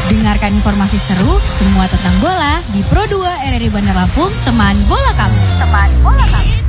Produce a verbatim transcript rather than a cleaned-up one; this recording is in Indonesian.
Dengarkan informasi seru semua tentang bola di Pro dua R R I Bandar Lampung, teman bola kamu. Teman bola kamu.